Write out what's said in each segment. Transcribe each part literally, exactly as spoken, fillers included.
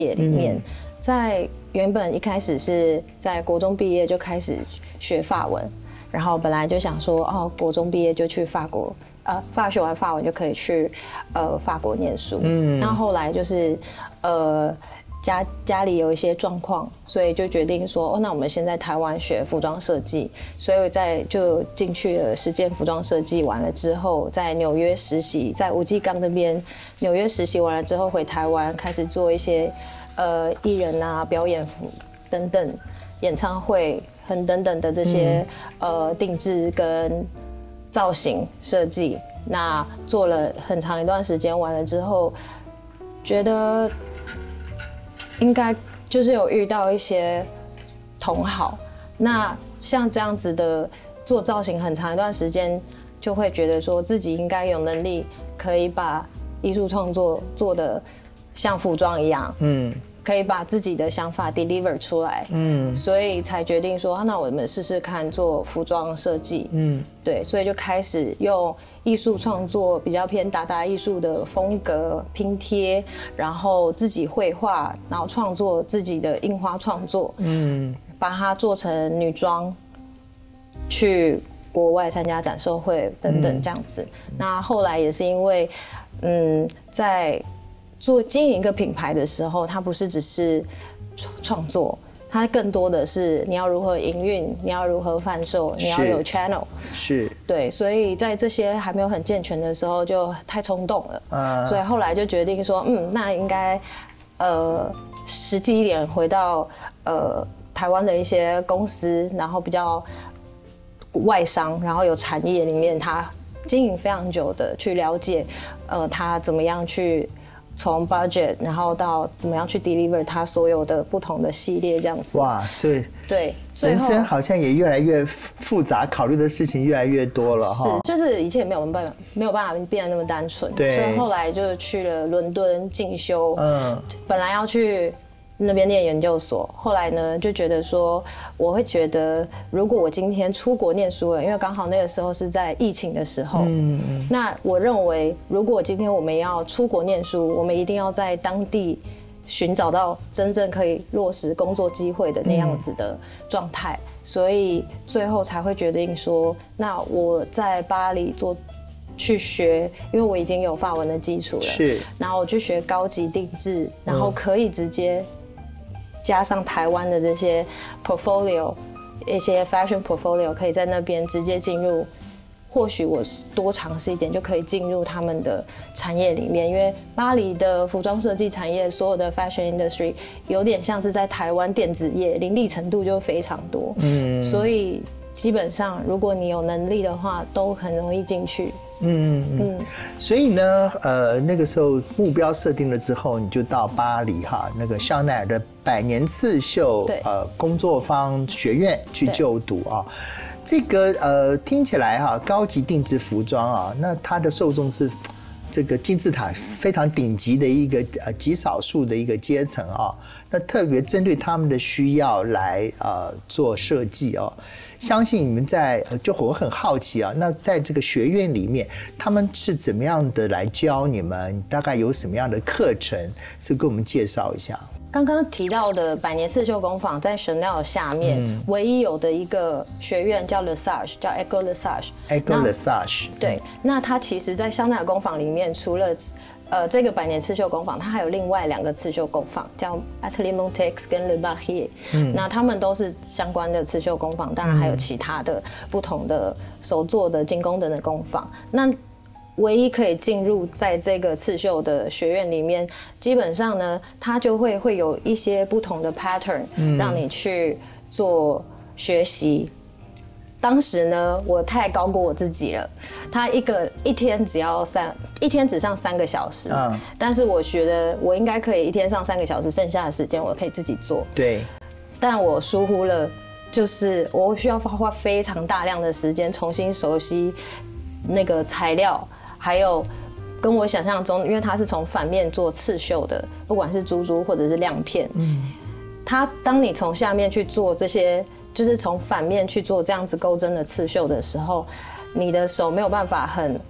业里面，嗯、在原本一开始是在国中毕业就开始学法文，然后本来就想说，哦，国中毕业就去法国，呃，法学完法文就可以去呃法国念书。嗯，那后来就是呃。家家里有一些状况，所以就决定说，哦，那我们先在台湾学服装设计，所以在就进去了实践服装设计。完了之后，在纽约实习，在吴继刚那边纽约实习完了之后，回台湾开始做一些呃艺人啊、表演等等、演唱会很等等的这些、嗯、呃定制跟造型设计。那做了很长一段时间，完了之后觉得。应该就是有遇到一些同好，那像这样子的做造型很长一段时间，就会觉得说自己应该有能力可以把艺术创作做得像服装一样，嗯，可以把自己的想法 deliver 出来，嗯，所以才决定说，啊、那我们试试看做服装设计，嗯，对，所以就开始用艺术创作比较偏达达艺术的风格拼贴，然后自己绘画，然后创作自己的印花创作，嗯，把它做成女装，去国外参加展售会等等这样子。嗯、那后来也是因为，嗯，在做经营一个品牌的时候，它不是只是创作，它更多的是你要如何营运，你要如何贩售，你要有 channel， 是， 对，所以在这些还没有很健全的时候，就太冲动了，啊、所以后来就决定说，嗯，那应该呃实际一点，回到呃台湾的一些公司，然后比较外商，然后有产业里面，它经营非常久的，去了解呃它怎么样去。从 budget， 然后到怎么样去 deliver 它所有的不同的系列这样子。 哇，所以对， 人生好像也越来越复杂，考虑的事情越来越多了哈。 是，就是一切没有办法，没有办法变得那么单纯。 对， 所以后来就去了伦敦进修。嗯，本来要去那边念研究所，后来呢就觉得说，我会觉得如果我今天出国念书了，因为刚好那个时候是在疫情的时候，嗯嗯，那我认为如果今天我们要出国念书，我们一定要在当地寻找到真正可以落实工作机会的那样子的状态，嗯、所以最后才会决定说，那我在巴黎做。去学，因为我已经有法文的基础了， 是， 然后我去学高级定制，然后可以直接加上台湾的这些 portfolio， 一些 fashion portfolio， 可以在那边直接进入。或许我多尝试一点就可以进入他们的产业里面，因为巴黎的服装设计产业，所有的 fashion industry 有点像是在台湾电子业，林立程度就非常多，嗯，所以基本上如果你有能力的话，都很容易进去。 嗯嗯，所以呢，呃，那个时候目标设定了之后，你就到巴黎哈，那个香奈儿的百年刺绣呃工作坊学院去就读啊。这个呃听起来哈，高级定制服装啊，那它的受众是这个金字塔非常顶级的一个呃极少数的一个阶层啊，那特别针对他们的需要来呃做设计哦。相信你们在就我很好奇啊，那在这个学院里面，他们是怎么样的来教你们？大概有什么样的课程？是给我们介绍一下。 刚刚提到的百年刺绣工坊在 Chanel 下面、嗯、唯一有的一个学院叫 Lesage， 叫 École Lesage。École Lesage。 对，那它其实，在香奈儿工坊里面，除了呃这个百年刺绣工坊，它还有另外两个刺绣工坊，叫 Atelier Montex 跟 Le Barrier。嗯，那他们都是相关的刺绣工坊，当然还有其他的不同的手作的精工等的工坊。那唯一可以进入在这个刺绣的学院里面，基本上呢，它就会会有一些不同的 pattern，、嗯、让你去做学习。当时呢，我太高估我自己了。他一个一天只要三，一天只上三个小时，嗯，但是我觉得我应该可以一天上三个小时，剩下的时间我可以自己做。 对， 但我疏忽了，就是我需要花非常大量的时间重新熟悉那个材料。还有跟我想象中，因为它是从反面做刺绣的，不管是珠珠或者是亮片，嗯，它当你从下面去做这些，就是从反面去做这样子钩针的刺绣的时候，你的手没有办法很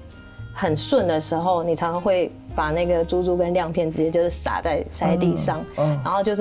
很顺的时候，你常常会把那个珠珠跟亮片直接就是撒在撒在地上，嗯嗯、然后就是